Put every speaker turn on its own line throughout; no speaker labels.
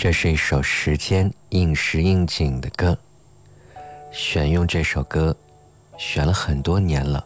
这是一首时间应时应景的歌，选用这首歌选了很多年了。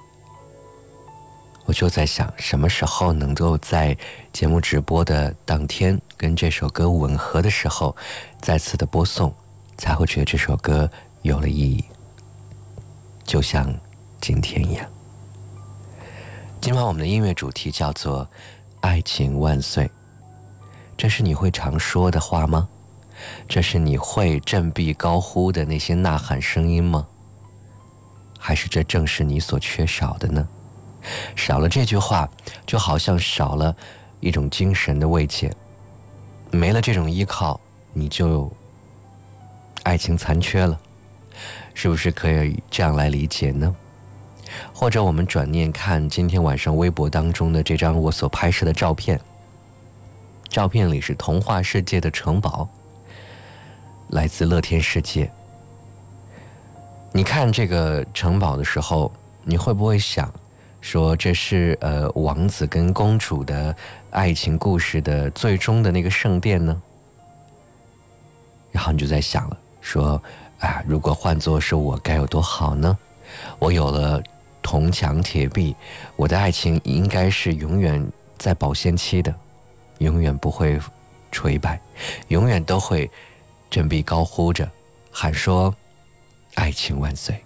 我就在想，什么时候能够在节目直播的当天跟这首歌吻合的时候再次的播送，才会觉得这首歌有了意义，就像今天一样。今晚我们的音乐主题叫做爱情万岁。这是你会常说的话吗？这是你会振臂高呼的那些呐喊声音吗？还是这正是你所缺少的呢？少了这句话，就好像少了一种精神的慰藉，没了这种依靠，你就爱情残缺了，是不是可以这样来理解呢？或者我们转念看今天晚上微博当中的这张我所拍摄的照片，照片里是童话世界的城堡，来自乐天世界。你看这个城堡的时候，你会不会想说这是王子跟公主的爱情故事的最终的那个圣殿呢？然后你就在想了，说如果换作是我该有多好呢？我有了铜墙铁壁，我的爱情应该是永远在保鲜期的，永远不会垂败，永远都会振臂高呼着喊说爱情万岁。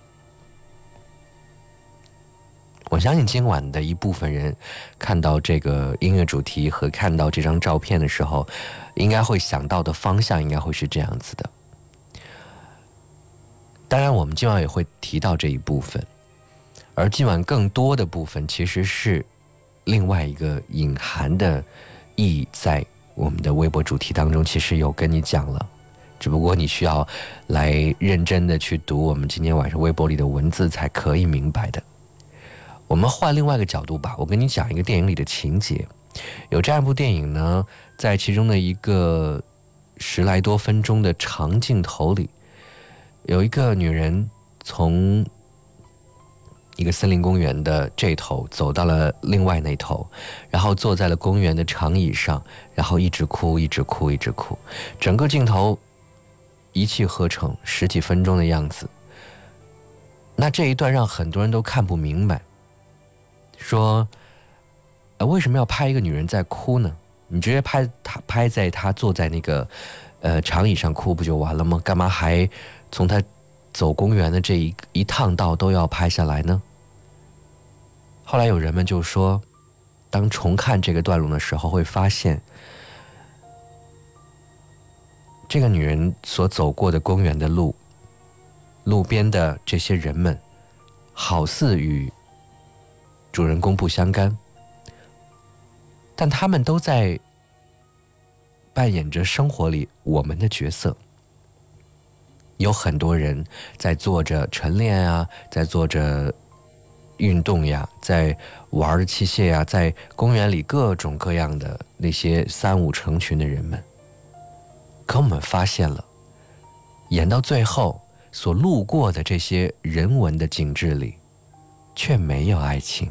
我相信今晚的一部分人看到这个音乐主题和看到这张照片的时候，应该会想到的方向应该会是这样子的。当然我们今晚也会提到这一部分，而今晚更多的部分其实是另外一个隐含的意义，在我们的微博主题当中其实有跟你讲了，只不过你需要来认真的去读我们今天晚上微博里的文字才可以明白的。我们换另外一个角度吧，我跟你讲一个电影里的情节。有这样一部电影呢，在其中的一个10来多分钟的长镜头里，有一个女人从一个森林公园的这头走到了另外那头，然后坐在了公园的长椅上，然后一直哭一直哭一直哭，整个镜头一气呵成10几分钟的样子。那这一段让很多人都看不明白，说为什么要拍一个女人在哭呢？你直接拍在她坐在那个长椅上哭不就完了吗？干嘛还从她走公园的这一趟道都要拍下来呢？后来有人们就说，当重看这个段落的时候，会发现这个女人所走过的公园的路边的这些人们，好似与主人公不相干，但他们都在扮演着生活里我们的角色。有很多人在做着晨练啊，在做着运动呀，在玩着器械呀，在公园里各种各样的那些3、5成群的人们。可我们发现了，演到最后所路过的这些人文的景致里却没有爱情。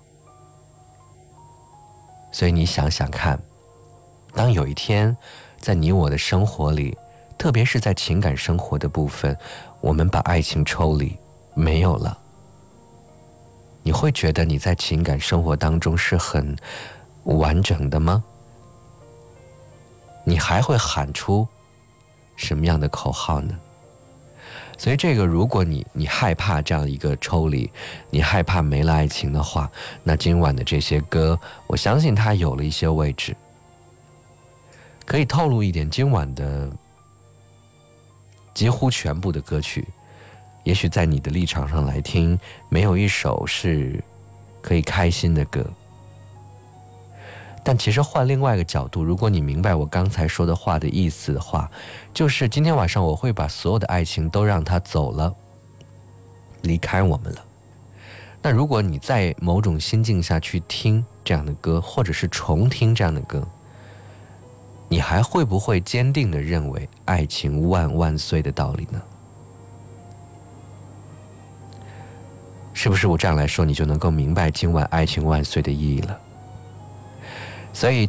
所以你想想看，当有一天在你我的生活里，特别是在情感生活的部分，我们把爱情抽离，没有了，你会觉得你在情感生活当中是很完整的吗？你还会喊出什么样的口号呢？所以这个，如果你害怕这样一个抽离，你害怕没了爱情的话，那今晚的这些歌，我相信它有了一些位置。可以透露一点，今晚的几乎全部的歌曲，也许在你的立场上来听，没有一首是可以开心的歌。但其实换另外一个角度，如果你明白我刚才说的话的意思的话，就是今天晚上我会把所有的爱情都让它走了，离开我们了。那如果你在某种心境下去听这样的歌，或者是重听这样的歌，你还会不会坚定地认为爱情万万岁的道理呢？是不是我这样来说，你就能够明白今晚爱情万岁的意义了？所以